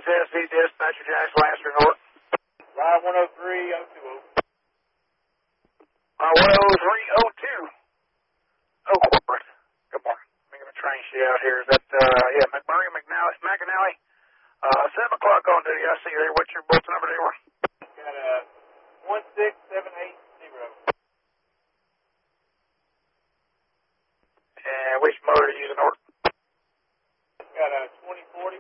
SC Dispatcher Jackson last resort. Line 103-020. 10302. Oh, corporate. Good morning. Making a train sheet out here. Is that, McMurray, McAnally? 7 o'clock on duty. I see you there. What's your bulletin number there? Got 16780. And which motor are you using, Norton? Got a 2040.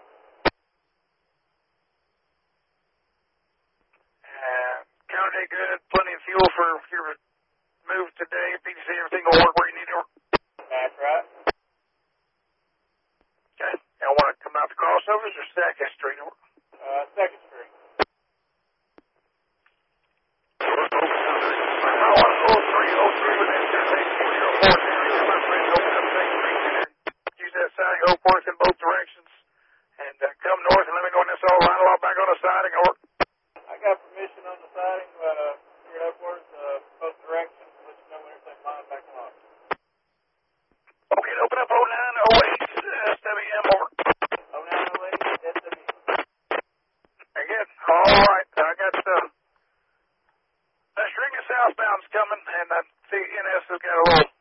Counter day good. Plenty of fuel for your move today. PTC, everything will work where you need to work. That's right. Okay. Y'all want to come out the crossovers or 2nd Street? 2nd Street. I want to 0303 with interstate 404. My friend open up 2nd Street and use that siding, go forth in both directions. And come north and let me know when this all line all back on the siding or. I got permission on the siding, steer upwards, both directions, let you know when everything lines back on. Okay, open up 0908 SWM over. 0908 SWM. Very good. All right, I got a string of southbounds coming, and the CNS has got a little